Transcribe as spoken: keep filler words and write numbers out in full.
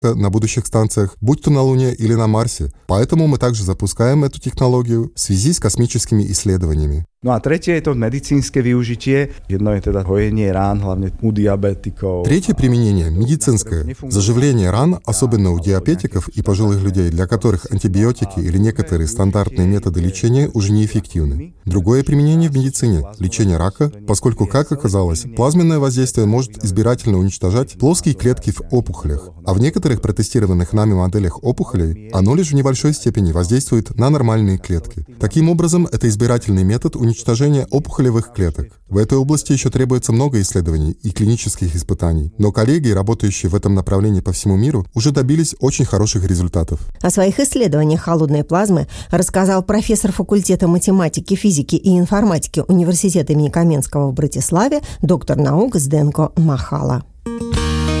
на будущих станциях, будь то на Луне или на Марсе. Поэтому мы также запускаем эту технологию в связи с космическими исследованиями. No a tretie je to medicínske využitie. Jedno je teda hojenie rán, hlavne u diabetikov. Третье применение – медицинское. Заживление ран, особенно у диабетиков и пожилых людей, для которых антибиотики или некоторые стандартные методы лечения уже неэффективны. Другое применение в медицине – лечение рака, поскольку, как оказалось, плазменное воздействие может избирательно уничтожать плоские клетки в опухолях, а в некоторых протестированных нами моделях опухолей оно лишь в небольшой степени воздействует на нормальные клетки. Таким образом, это избирательный метод уничтожения опухолевых клеток. В этой области еще требуется много исследований и клинических испытаний, но коллеги, работающие в этом направлении по всему миру, уже добились очень хороших результатов. О своих исследованиях холодной плазмы рассказал профессор факультета математики, физики и информатики Университета имени Каменского в Братиславе, доктор наук Зденко Махала.